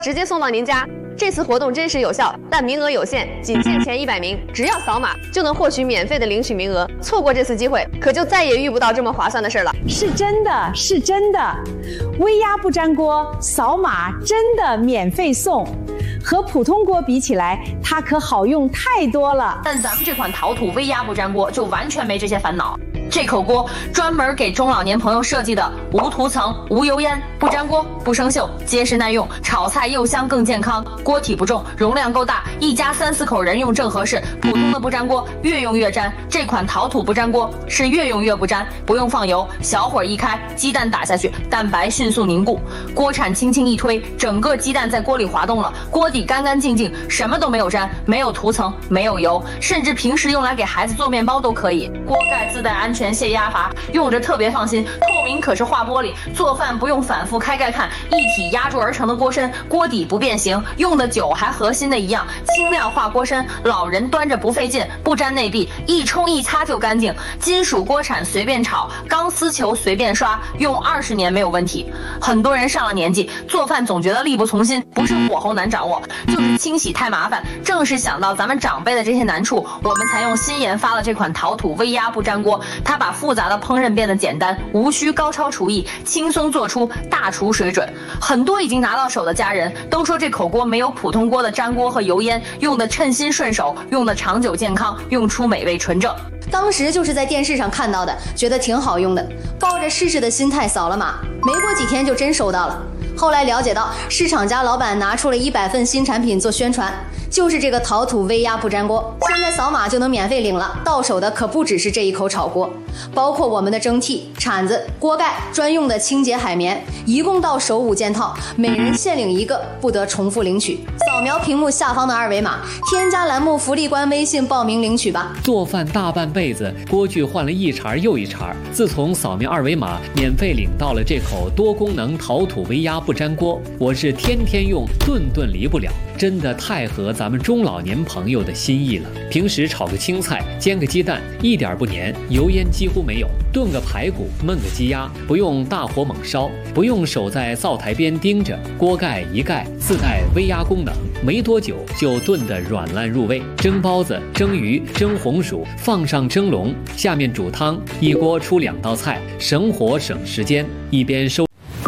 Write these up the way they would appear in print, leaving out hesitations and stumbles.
直接送到您家。这次活动真实有效，但名额有限，仅限前100名，只要扫码就能获取免费的领取名额。错过这次机会，可就再也遇不到这么划算的事了。 是真的，是真的，微压不粘锅，扫码真的免费送。和普通锅比起来，它可好用太多了。 但咱们这款陶土微压不粘锅就完全没这些烦恼。这口锅专门给中老年朋友设计的，无涂层、无油烟、不粘锅、不生锈，结实耐用，炒菜又香更健康。锅体不重，容量够大，一家3、4口人用正合适。普通的不粘锅越用越粘，这款陶土不粘锅是越用越不粘，不用放油，小火一开，鸡蛋打下去，蛋白迅速凝固，锅铲轻轻一推，整个鸡蛋在锅里滑动了，锅底干干净净，什么都没有粘，没有涂层，没有油，甚至平时用来给孩子做面包都可以。锅盖自带安全泄压阀，用着特别放心，透明可是化玻璃，做饭不用反复开盖看，一体压铸而成的锅身，锅底不变形，用的久还和新的一样，轻量化锅身，老人端着不费劲，不粘内壁，一冲一擦就干净，金属锅铲随便炒，钢丝球随便刷，用20年没有问题。很多人上了年纪，做饭总觉得力不从心，不是火候难掌握，就是清洗太麻烦。正是想到咱们长辈的这些难处，我们才用新研发了这款陶土微压不粘锅，它把复杂的烹饪变得简单，无需高超厨艺，轻松做出大厨水准。很多已经拿到手的家人都说这口锅没有普通锅的粘锅和油烟，用的称心顺手，用的长久健康，用出美味纯正。 当时就是在电视上看到的，觉得挺好用的，抱着试试的心态扫了码，没过几天就真收到了。后来了解到，市场家老板拿出了100份新产品做宣传，就是这个陶土微压不粘锅。现在扫码就能免费领了，到手的可不只是这一口炒锅，包括我们的蒸屉、铲子、锅盖、专用的清洁海绵，一共到手5件套，每人限领1个，不得重复领取。扫描屏幕下方的2维码，添加栏目福利官微信报名领取吧。 做饭大半辈子，锅具换了一茬又一茬，自从扫描2维码，免费领到了这口多功能陶土微压不粘锅，我是天天用，顿顿离不了，真的太合咱们中老年朋友的心意了。平时炒个青菜，煎个鸡蛋，一点不粘，油烟几乎没有；炖个排骨，焖个鸡鸭，不用大火猛烧，不用守在灶台边盯着，锅盖一盖，自带微压功能，没多久就炖得软烂入味。蒸包子、蒸鱼、蒸红薯，放上蒸笼，下面煮汤，一锅出2道菜，省火省时间，一边收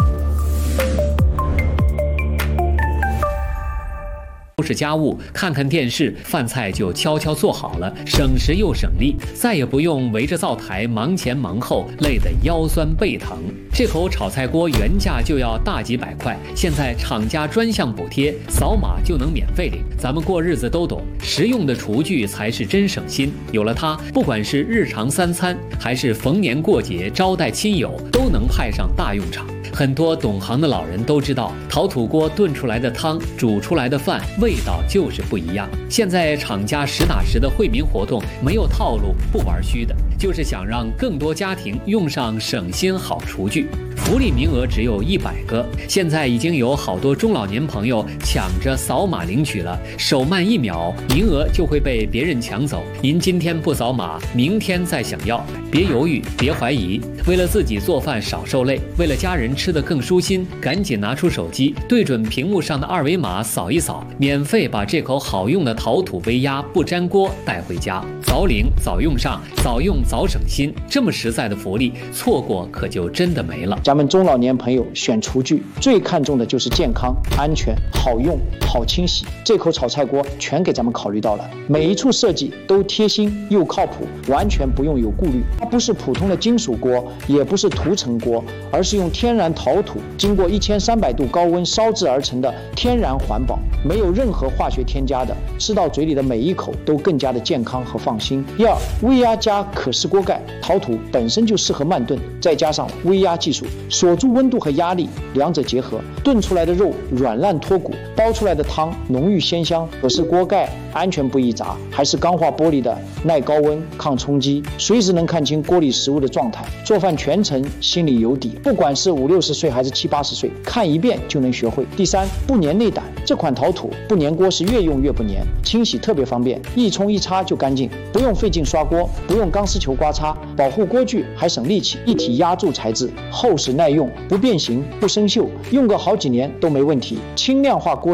拾家务，看看电视，饭菜就悄悄做好了，省时又省力，再也不用围着灶台忙前忙后，累得腰酸背疼。这口炒菜锅原价就要大几百块，现在厂家专项补贴，扫码就能免费领。咱们过日子都懂，实用的厨具才是真省心。有了它，不管是日常3餐，还是逢年过节招待亲友，都能派上大用场。很多懂行的老人都知道，陶土锅炖出来的汤，煮出来的饭，味道就是不一样。现在厂家实打实的惠民活动，没有套路，不玩虚的，就是想让更多家庭用上省心好厨具。福利名额只有100个，现在已经有好多中老年朋友抢着扫码领取了，手慢1秒，名额就会被别人抢走。您今天不扫码，明天再想要，别犹豫，别怀疑。为了自己做饭少受累，为了家人吃得更舒心，赶紧拿出手机，对准屏幕上的2维码扫一扫，免费把这口好用的陶土微压不粘锅带回家。早领早用上，早用早省心，这么实在的福利，错过可就真的没了。 咱们中老年朋友选厨具最看重的就是健康、安全、好用、好清洗，这口炒菜锅全给咱们考虑到了，每一处设计都贴心又靠谱，完全不用有顾虑。它不是普通的金属锅，也不是涂层锅，而是用天然陶土经过1300度高温烧制而成的天然环保，没有任何化学添加的，吃到嘴里的每一口都更加的健康和放心。第二，微压加可视锅盖，陶土本身就适合慢炖，再加上微压技术，锁住温度和压力，两者结合，炖出来的肉软烂脱骨，煲出来的汤浓郁鲜香。可视锅盖安全不易砸，还是钢化玻璃的，耐高温抗冲击，随时能看清锅里食物的状态，做饭全程心里有底。不管是50、60岁还是70、80岁，看一遍就能学会。第三，不粘内胆，这款陶土不粘锅是越用越不粘，清洗特别方便，一冲一擦就干净，不用费劲刷锅，不用钢丝球球刮擦，保护锅具还省力气，一体压铸材质，厚实耐用，不变形不生锈，用个好几年都没问题。轻量化锅